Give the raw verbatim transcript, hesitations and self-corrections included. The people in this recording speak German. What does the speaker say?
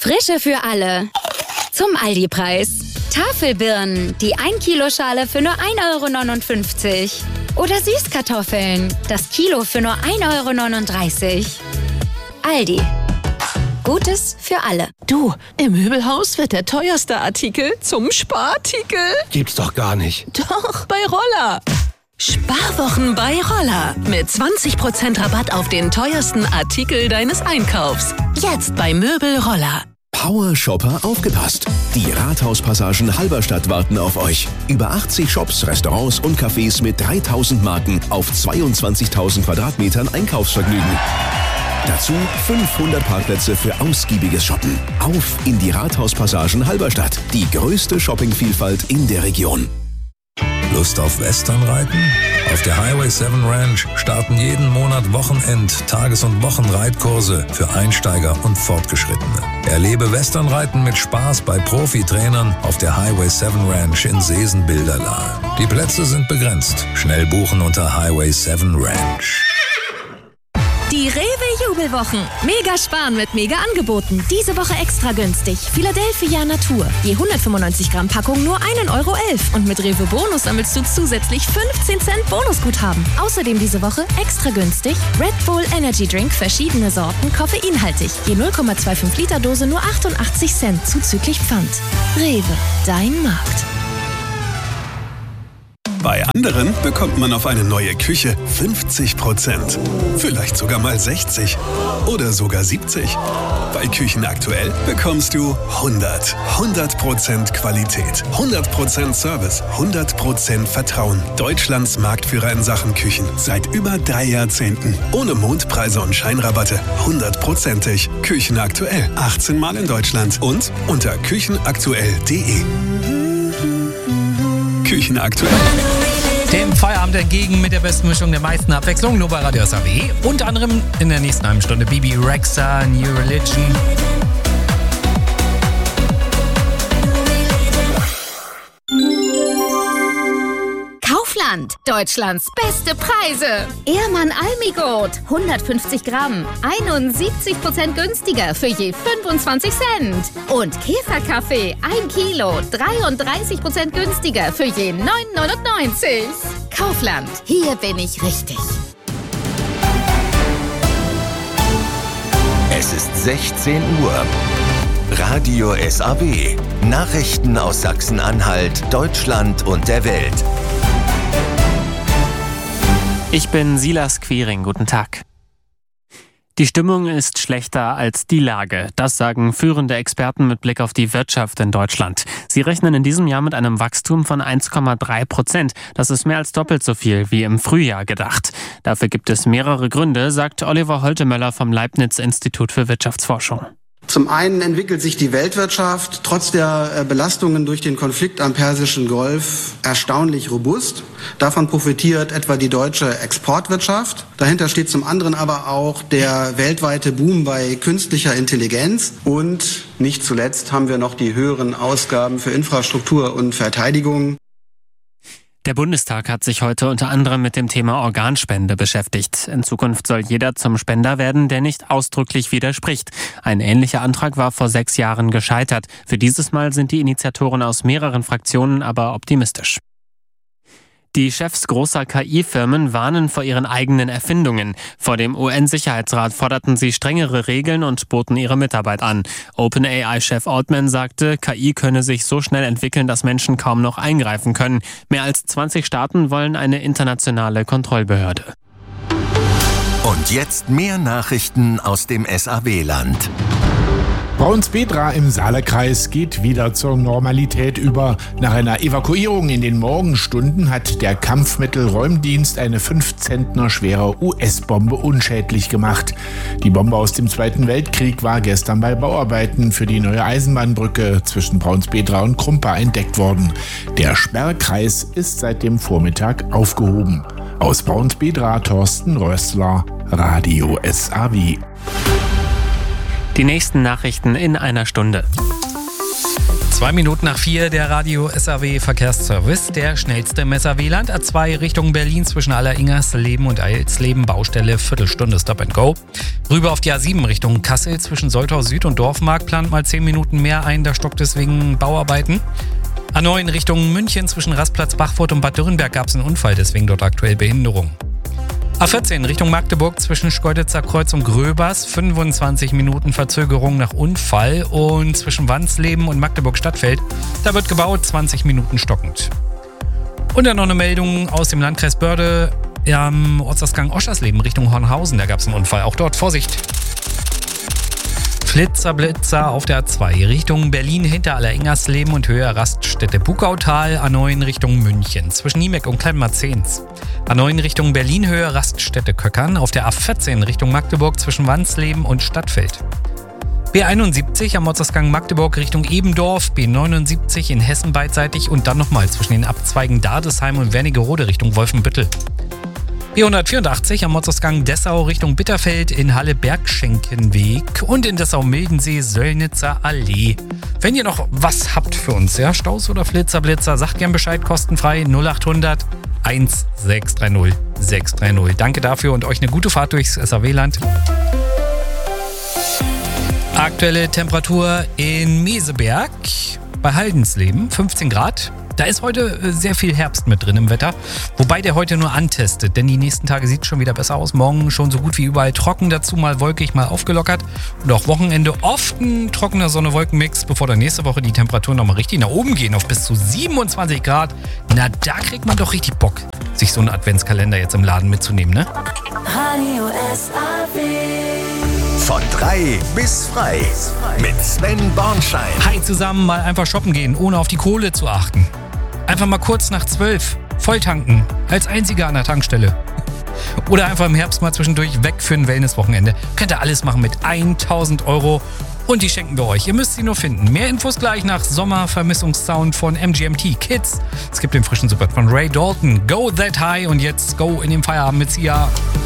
Frische für alle. Zum Aldi-Preis. Tafelbirnen, die ein Kilo Schale für nur ein Euro neunundfünfzig. Oder Süßkartoffeln, das Kilo für nur ein Euro neununddreißig. Aldi. Gutes für alle. Du, im Möbelhaus wird der teuerste Artikel zum Sparartikel. Gibt's doch gar nicht. Doch, bei Roller. Sparwochen bei Roller. Mit zwanzig Prozent Rabatt auf den teuersten Artikel deines Einkaufs. Jetzt bei Möbel Roller. Power-Shopper aufgepasst! Die Rathauspassagen Halberstadt warten auf euch. Über achtzig Shops, Restaurants und Cafés mit dreitausend Marken auf zweiundzwanzigtausend Quadratmetern Einkaufsvergnügen. Dazu fünfhundert Parkplätze für ausgiebiges Shoppen. Auf in die Rathauspassagen Halberstadt. Die größte Shoppingvielfalt in der Region. Lust auf Westernreiten? Auf der Highway sieben Ranch starten jeden Monat Wochenend-, Tages- und Wochenreitkurse für Einsteiger und Fortgeschrittene. Erlebe Westernreiten mit Spaß bei Profi-Trainern auf der Highway sieben Ranch in Seesen-Bilderlahe. Die Plätze sind begrenzt. Schnell buchen unter Highway sieben Ranch. Die Rewe-Jubelwochen. Mega sparen mit Mega-Angeboten. Diese Woche extra günstig. Philadelphia Natur. Je hundertfünfundneunzig Gramm Packung nur ein Euro elf. Und mit Rewe Bonus sammelst du zusätzlich fünfzehn Cent Bonusguthaben. Außerdem diese Woche extra günstig Red Bull Energy Drink, verschiedene Sorten, koffeinhaltig. Je null Komma fünfundzwanzig Liter Dose nur achtundachtzig Cent zuzüglich Pfand. Rewe, dein Markt. Bei anderen bekommt man auf eine neue Küche fünfzig Prozent. Vielleicht sogar mal sechzig oder sogar siebzig. Bei Küchen aktuell bekommst du hundert. hundert Prozent Qualität, hundert Prozent Service, hundert Prozent Vertrauen. Deutschlands Marktführer in Sachen Küchen. Seit über drei Jahrzehnten. Ohne Mondpreise und Scheinrabatte. hundertprozentig. Küchen aktuell. achtzehn Mal in Deutschland. Und unter küchenaktuell punkt de. Küchen aktuell. Dem Feierabend entgegen mit der besten Mischung der meisten Abwechslung, nur bei Radio S A W. Unter anderem in der nächsten halben Stunde Bibi Rexha, New Religion. Kaufland. Deutschlands beste Preise. Ehrmann Almigold. hundertfünfzig Gramm. einundsiebzig Prozent günstiger für je fünfundzwanzig Cent. Und Käferkaffee. ein Kilo. dreiunddreißig Prozent günstiger für je neun neunundneunzig. Kaufland. Hier bin ich richtig. Es ist sechzehn Uhr. Radio S A W. Nachrichten aus Sachsen-Anhalt, Deutschland und der Welt. Ich bin Silas Quiring, guten Tag. Die Stimmung ist schlechter als die Lage. Das sagen führende Experten mit Blick auf die Wirtschaft in Deutschland. Sie rechnen in diesem Jahr mit einem Wachstum von eins Komma drei Prozent. Das ist mehr als doppelt so viel wie im Frühjahr gedacht. Dafür gibt es mehrere Gründe, sagt Oliver Holtemöller vom Leibniz-Institut für Wirtschaftsforschung. Zum einen entwickelt sich die Weltwirtschaft trotz der Belastungen durch den Konflikt am Persischen Golf erstaunlich robust. Davon profitiert etwa die deutsche Exportwirtschaft. Dahinter steht zum anderen aber auch der weltweite Boom bei künstlicher Intelligenz. Und nicht zuletzt haben wir noch die höheren Ausgaben für Infrastruktur und Verteidigung. Der Bundestag hat sich heute unter anderem mit dem Thema Organspende beschäftigt. In Zukunft soll jeder zum Spender werden, der nicht ausdrücklich widerspricht. Ein ähnlicher Antrag war vor sechs Jahren gescheitert. Für dieses Mal sind die Initiatoren aus mehreren Fraktionen aber optimistisch. Die Chefs großer K I-Firmen warnen vor ihren eigenen Erfindungen. Vor dem U N-Sicherheitsrat forderten sie strengere Regeln und boten ihre Mitarbeit an. OpenAI-Chef Altman sagte, K I könne sich so schnell entwickeln, dass Menschen kaum noch eingreifen können. Mehr als zwanzig Staaten wollen eine internationale Kontrollbehörde. Und jetzt mehr Nachrichten aus dem S A W-Land. Braunsbedra im Saale-Kreis geht wieder zur Normalität über. Nach einer Evakuierung in den Morgenstunden hat der Kampfmittelräumdienst eine fünf Zentner schwere U S-Bombe unschädlich gemacht. Die Bombe aus dem Zweiten Weltkrieg war gestern bei Bauarbeiten für die neue Eisenbahnbrücke zwischen Braunsbedra und Krumpa entdeckt worden. Der Sperrkreis ist seit dem Vormittag aufgehoben. Aus Braunsbedra Thorsten Rössler, Radio S A W. Die nächsten Nachrichten in einer Stunde. Zwei Minuten nach vier, der Radio S A W Verkehrsservice, der schnellste im S A W-Land. A zwei Richtung Berlin zwischen Alleringersleben und Eilsleben, Baustelle, Viertelstunde Stop and Go. Rüber auf die A sieben Richtung Kassel zwischen Soltau Süd und Dorfmark, plant mal zehn Minuten mehr ein, da stockt es wegen Bauarbeiten. A neun Richtung München zwischen Rastplatz Bachfurt und Bad Dürrenberg gab es einen Unfall, deswegen dort aktuell Behinderung. A vierzehn Richtung Magdeburg zwischen Schkeuditzer Kreuz und Gröbers, fünfundzwanzig Minuten Verzögerung nach Unfall, und zwischen Wansleben und Magdeburg Stadtfeld, da wird gebaut, zwanzig Minuten stockend. Und dann noch eine Meldung aus dem Landkreis Börde am Ortsausgang Oschersleben Richtung Hornhausen, da gab es einen Unfall, auch dort Vorsicht. Flitzer, Blitzer auf der A zwei Richtung Berlin hinter Alleringersleben und Höhe Raststätte Bugautal, A neun Richtung München zwischen Niemeck und Kleinmarzens. A neun Richtung Berlin Höhe Raststätte Köckern, auf der A vierzehn Richtung Magdeburg zwischen Wansleben und Stadtfeld. B einundsiebzig am Ortsausgang Magdeburg Richtung Ebendorf, B neunundsiebzig in Hessen beidseitig und dann nochmal zwischen den Abzweigen Dardesheim und Wernigerode Richtung Wolfenbüttel. B hundertvierundachtzig am Ortsausgang Dessau Richtung Bitterfeld in Halle-Bergschenkenweg und in Dessau-Mildensee Söllnitzer Allee. Wenn ihr noch was habt für uns, ja, Staus oder Flitzer, Blitzer, sagt gern Bescheid, kostenfrei null achthundert sechs drei null sechs drei null. Danke dafür und euch eine gute Fahrt durchs S A W-Land. Aktuelle Temperatur in Meseberg bei Haldensleben, fünfzehn Grad. Da ist heute sehr viel Herbst mit drin im Wetter, wobei der heute nur antestet, denn die nächsten Tage sieht es schon wieder besser aus. Morgen schon so gut wie überall trocken, dazu mal wolkig, mal aufgelockert. Und auch Wochenende oft ein trockener Sonne-Wolken-Mix, bevor dann nächste Woche die Temperaturen nochmal richtig nach oben gehen, auf bis zu siebenundzwanzig Grad. Na, da kriegt man doch richtig Bock, sich so einen Adventskalender jetzt im Laden mitzunehmen, ne? Radio S A W. Von drei bis frei mit Sven Bornschein. Hi zusammen, mal einfach shoppen gehen, ohne auf die Kohle zu achten. Einfach mal kurz nach zwölf voll tanken, als einziger an der Tankstelle. Oder einfach im Herbst mal zwischendurch weg für ein Wellnesswochenende. Könnt ihr alles machen mit tausend Euro und die schenken wir euch. Ihr müsst sie nur finden. Mehr Infos gleich nach Sommervermissungssound von M G M T Kids. Es gibt den frischen Support von Ray Dalton. Go That High und jetzt go in den Feierabend mit Sia.